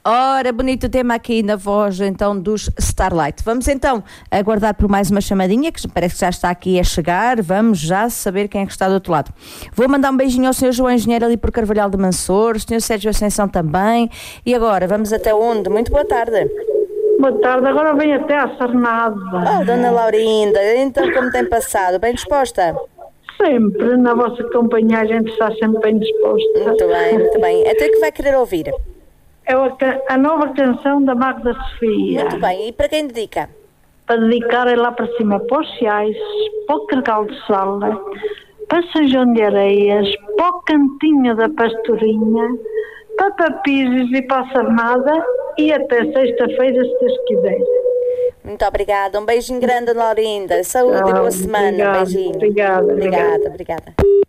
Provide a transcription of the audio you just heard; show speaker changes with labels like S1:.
S1: Ora, bonito tema aqui na voz então dos Starlight. Vamos então aguardar por mais uma chamadinha, que parece que já está aqui a chegar. Vamos já saber quem é que está do outro lado. Vou mandar um beijinho ao Sr. João Engenheiro ali por Carvalhal de Mansor, o Sr. Sérgio Ascensão também. E agora, vamos até onde? Muito boa tarde.
S2: Boa tarde, agora venho até à Sarnada.
S1: Oh, Dona Laurinda, então como tem passado? Bem disposta?
S2: Sempre, na vossa companhia a gente está sempre bem disposta.
S1: Muito bem, muito bem. Até que vai querer ouvir?
S2: É a nova canção da Magda Sofia.
S1: Muito bem, e para quem dedica?
S2: Para dedicar é lá para cima, para os Ciais, para o Cargal de Sala, para São João de Areias, para o Cantinho da Pastorinha, para Papises e para a Sarnada e até sexta-feira, se Deus quiser.
S1: Muito obrigada, um beijinho grande, Laurinda. Saúde e boa semana.
S2: Obrigada,
S1: Beijinho.
S2: Obrigada.
S1: Obrigada.